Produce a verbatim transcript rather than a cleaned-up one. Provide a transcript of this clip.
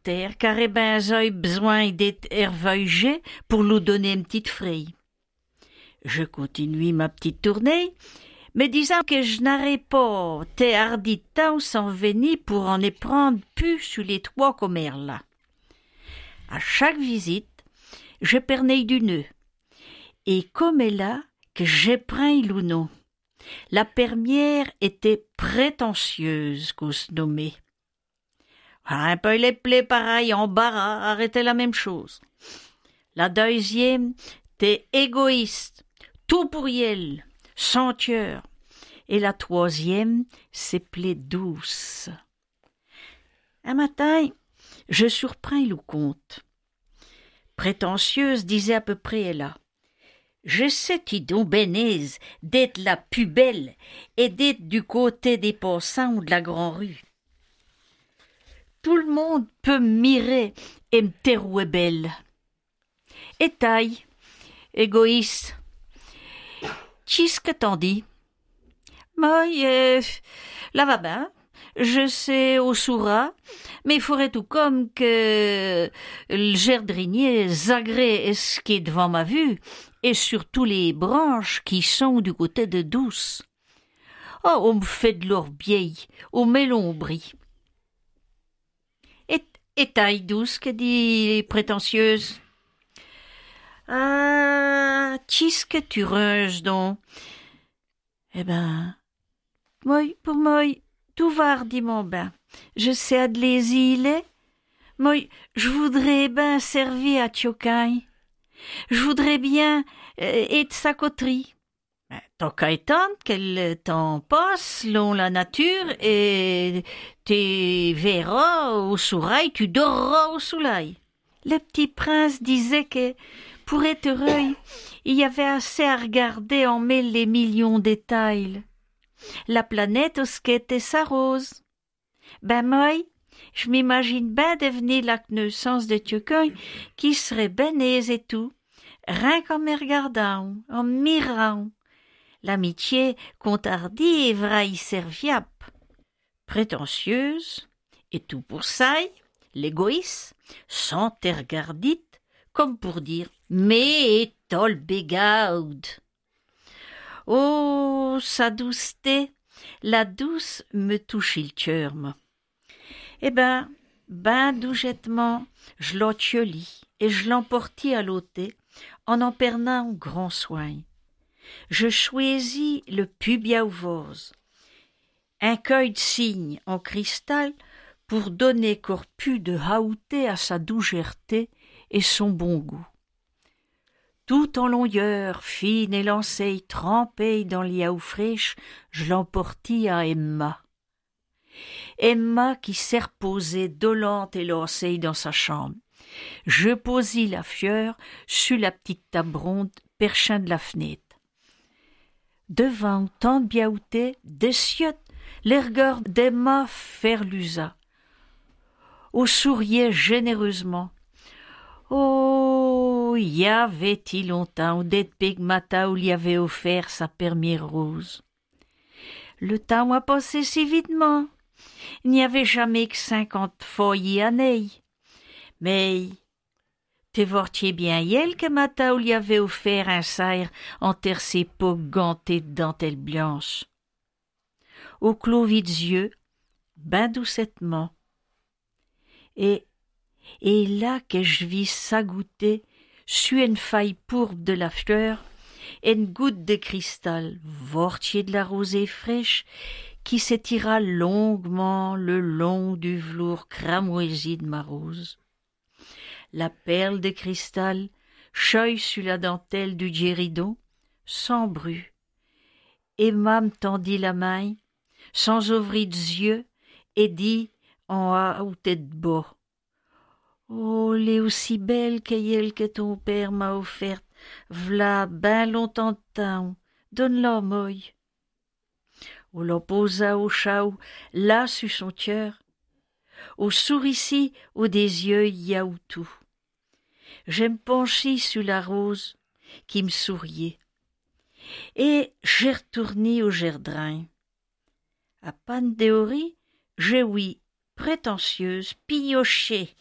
terre, car eh ben j'ai besoin d'être herveugé pour lui donner une petite fraye. Je continue ma petite tournée, me disant que je n'aurais pas té hardi de temps sans venir pour en prendre plus sur les trois commères là. À chaque visite, je pernais du nœud. Et comme est là que j'ai pris l'ounon. La première était prétentieuse qu'on se nommait. Un peu les plaies pareil, embarras, arrêtait la même chose. La deuxième était égoïste, tout pour elle, sans cœur. Et la troisième s'appelait douce. Un matin, je surprends le comte. Prétentieuse disait à peu près là. Je sais qui donc bénise d'être la plus belle et d'être du côté des passants de la grande rue. Tout le monde peut mirer et me terouer belle. Et taille, égoïste, qu'est-ce que t'en dis? Moi, euh, là va bien, je sais au soura, mais il faudrait tout comme que le jardinier zagré ce qui est devant ma vue, et surtout les branches qui sont du côté de Douce. Oh, on me fait de l'orbier, on met l'ombri. Et, et taille Douce, que dit prétentieuse? Ah, qu'est-ce que tu ringes donc? Eh ben, moi, pour moi, tout va hardiment ben. Je sais à de les îles. Moi, je voudrais ben servir à Tiocaille. Je voudrais bien euh, être sa coterie. Ben, tant qu'à étendre qu'elle t'en passe selon la nature et tu verras au sourail, tu dorras au soleil. Le petit prince disait que pour être heureux, il y avait assez à regarder en mêle les millions d'étails. La planète où ce qu'était sa rose. Ben moi, je m'imagine ben devenir la connaissance de Tiocaille qui serait ben aise et tout, rien qu'en me regardant, en mirant. L'amitié contardie et vraie serviable. Prétentieuse, et tout pour ça, l'égoïste, sans te regardite, comme pour dire « mais tol bégaud ». Oh, sa douceté, la douce me touchait le cœur, moi. Eh ben, ben dougettement, je l'ottioli et je l'emportai à l'ôté, en en pernant grand soin. Je choisis le pubiauvose, un cueil de cygne en cristal pour donner corpus de haouté à sa dougerté et son bon goût. Tout en longueur, fine et lanceille trempée dans l'iaou fraîche, je l'emportis à Emma. Emma qui s'est reposée dolente et lanceille dans sa chambre. Je posis la fieur sur la petite table ronde perchin de la fenêtre. Devant tant de biaouté, des ciottes, l'ergueur d'Emma ferlusa. Au souriait généreusement. Oh, y avait-il longtemps des pigmata où l'y avait offert sa première rose. Le temps a passé si vitement. Il n'y avait jamais que cinquante feuilles années. Mais t'es vortiez bien yel que mata où l'y avait offert un saire en terre ses peaux gantées de dentelle blanche. Au clos vide yeux, ben doucettement. Et Et là que je vis s'agouter, sur une faille pourpre de la fleur, une goutte de cristal, vortier de la rosée fraîche, qui s'étira longuement le long du velours cramoisi de ma rose. La perle de cristal cheuille sur la dentelle du guéridon, sans bruit. Emma me tendit la main, sans ouvrir des yeux, et dit en haut tête bas. Oh, l'est aussi belle qu'elle que ton père m'a offerte, v'là ben longtemps de temps, donne-la moi. On la posa au chaou, là sur son cœur, au souricit ou des yeux yaoutou. Je me penchis sur la rose qui me souriait, et j'ai retourné au jardin. À panne théorie, j'ai oui, prétentieuse, pignochée,